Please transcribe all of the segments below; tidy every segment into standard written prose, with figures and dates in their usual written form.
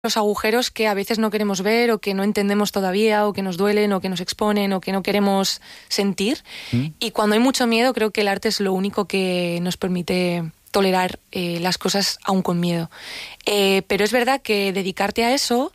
los agujeros que a veces no queremos ver o que no entendemos todavía o que nos duelen o que nos exponen o que no queremos sentir. Y cuando hay mucho miedo, creo que el arte es lo único que nos permite tolerar las cosas aún con miedo. Pero es verdad que dedicarte a eso,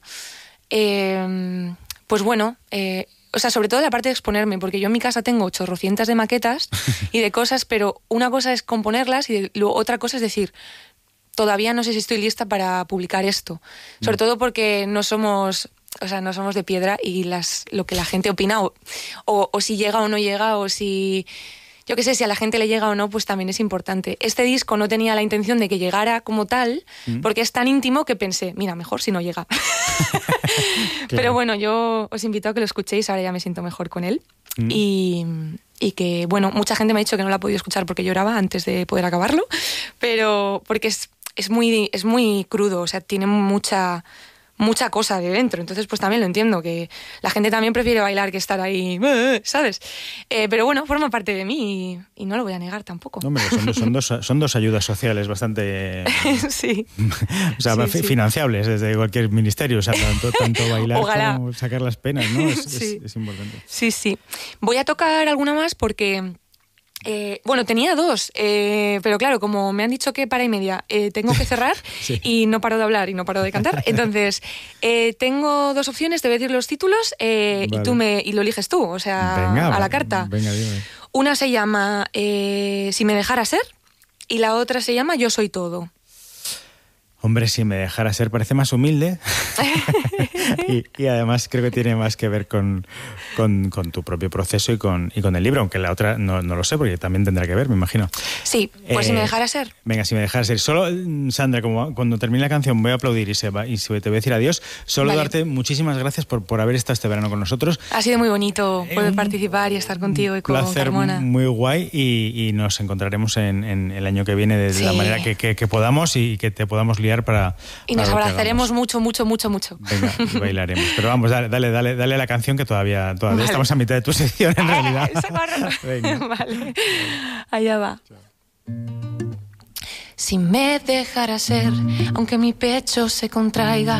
pues bueno, o sea, sobre todo la parte de exponerme, porque yo en mi casa tengo 800 de maquetas y de cosas, pero una cosa es componerlas y otra cosa es decir, todavía no sé si estoy lista para publicar esto. Sobre todo porque no somos de piedra y lo que la gente opina o si llega o no llega o si... Yo qué sé, si a la gente le llega o no, pues también es importante. Este disco no tenía la intención de que llegara como tal, porque es tan íntimo que pensé, mira, mejor si no llega. Pero bueno, yo os invito a que lo escuchéis, ahora ya me siento mejor con él. Y que, bueno, mucha gente me ha dicho que no lo ha podido escuchar porque lloraba antes de poder acabarlo, pero porque es muy crudo, o sea, tiene mucha cosa de dentro, entonces pues también lo entiendo, que la gente también prefiere bailar que estar ahí, ¿sabes? Pero bueno, forma parte de mí y no lo voy a negar tampoco. Hombre, son dos ayudas sociales bastante sí. O sea, sí. financiables desde cualquier ministerio, o sea, tanto bailar Ojalá. como sacar las penas, ¿no? Sí. Es importante. Sí. Voy a tocar alguna más porque... bueno, tenía dos, pero claro, como me han dicho que para y media tengo que cerrar sí. Y no paro de hablar y no paro de cantar, entonces tengo dos opciones, te voy a decir los títulos vale. y lo eliges tú, o sea, venga, a la carta. Venga, dime. Una se llama Si me dejara ser y la otra se llama Yo soy todo. Hombre, si me dejara ser, parece más humilde y además creo que tiene más que ver con tu propio proceso y con el libro, aunque la otra no lo sé, porque también tendrá que ver, me imagino. Sí, pues si me dejara ser. Venga, si me dejara ser. Solo, Sandra, como cuando termine la canción voy a aplaudir y te voy a decir adiós, solo vale. Darte muchísimas gracias por haber estado este verano con nosotros. Ha sido muy bonito poder participar y estar contigo y con Carmona. Un placer muy guay y nos encontraremos en el año que viene de la manera que podamos y que te podamos liar para nos abrazaremos mucho. Venga, y bailaremos. Pero vamos, dale la canción que todavía vale. Estamos a mitad de tu sección en realidad. Venga. Vale. Allá va. Si me dejara ser, aunque mi pecho se contraiga,